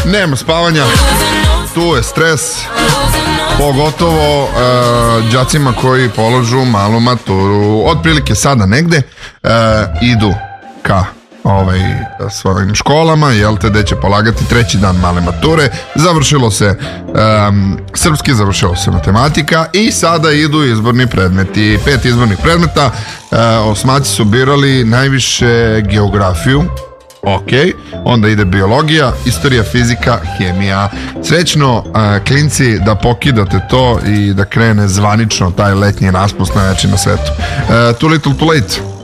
Nema spavanja, tu je stres, pogotovo đacima koji položu malu maturu. Otprilike sada negde idu ka svojim školama, jel te, gde će polagati treći dan male mature. Završilo se srpski, završilo se matematika i sada idu izborni predmeti. 5 izbornih predmeta. Osmaci su birali najviše geografiju, ok, onda ide biologija, istorija, fizika, hemija. Srećno, klinci, da pokidate to i da krene zvanično taj letnji raspust najjači na svetu. Too little too late.